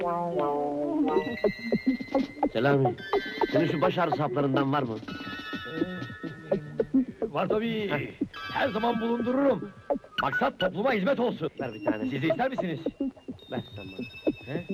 Selami, senin şu baş ağrısı haplarından var mı? Var tabii. Her zaman bulundururum. Maksat topluma hizmet olsun. Ver bir tane. Siz de ister misiniz? Ver sen bana. He?